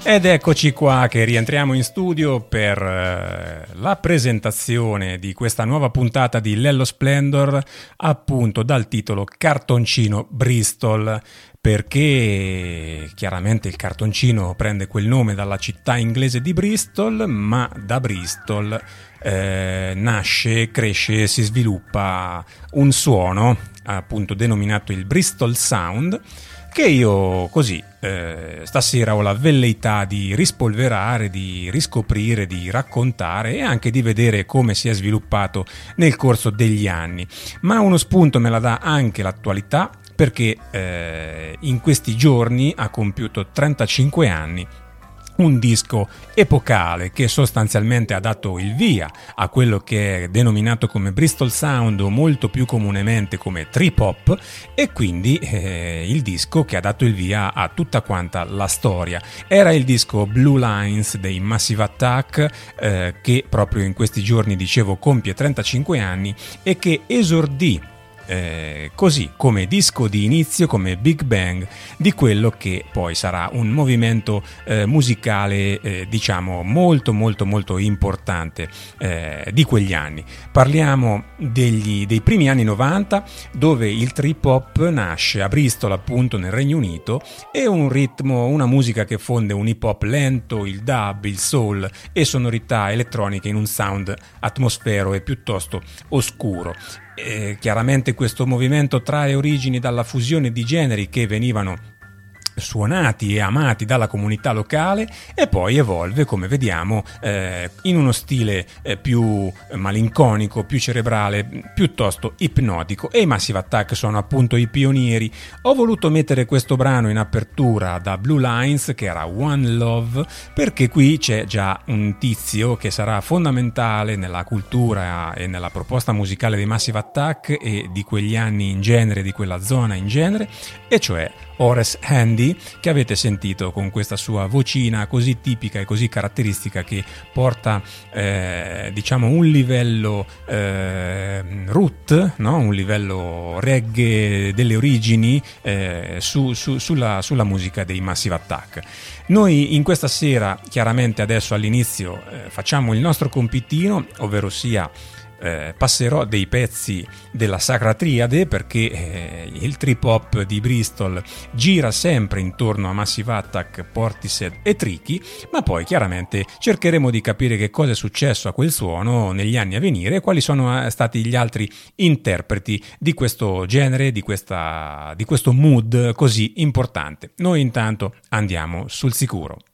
Ed eccoci qua che rientriamo in studio per la presentazione di questa nuova puntata di Lello Splendor, appunto dal titolo Cartoncino Bristol, perché chiaramente il cartoncino prende quel nome dalla città inglese di Bristol, ma da Bristol nasce, cresce, si sviluppa un suono appunto denominato il Bristol Sound, che io così stasera ho la velleità di rispolverare, di riscoprire, di raccontare e anche di vedere come si è sviluppato nel corso degli anni. Ma uno spunto me la dà anche l'attualità, perché in questi giorni ha compiuto 35 anni un disco epocale che sostanzialmente ha dato il via a quello che è denominato come Bristol Sound, o molto più comunemente come trip hop, e quindi il disco che ha dato il via a tutta quanta la storia. Era il disco Blue Lines dei Massive Attack, che proprio in questi giorni, dicevo, compie 35 anni e che esordì così come disco di inizio, come Big Bang di quello che poi sarà un movimento musicale diciamo molto importante di quegli anni. Parliamo dei primi anni 90, dove il trip hop nasce a Bristol, appunto nel Regno Unito, e un ritmo, una musica che fonde un hip hop lento, il dub, il soul e sonorità elettroniche in un sound atmosfero e piuttosto oscuro. Chiaramente questo movimento trae origini dalla fusione di generi che venivano suonati e amati dalla comunità locale e poi evolve, come vediamo, in uno stile più malinconico, più cerebrale, piuttosto ipnotico, e i Massive Attack sono appunto i pionieri. Ho voluto mettere questo brano in apertura da Blue Lines, che era One Love, perché qui c'è già un tizio che sarà fondamentale nella cultura e nella proposta musicale dei Massive Attack e di quegli anni in genere, di quella zona in genere, e cioè Horace Handy, che avete sentito con questa sua vocina così tipica e così caratteristica, che porta diciamo un livello root, no? Un livello reggae delle origini sulla musica dei Massive Attack. Noi in questa sera, chiaramente adesso all'inizio, facciamo il nostro compitino, ovvero sia passerò dei pezzi della Sacra Triade, perché il trip hop di Bristol gira sempre intorno a Massive Attack, Portishead e Tricky, ma poi chiaramente cercheremo di capire che cosa è successo a quel suono negli anni a venire e quali sono stati gli altri interpreti di questo genere, di questo mood così importante. Noi intanto andiamo sul sicuro.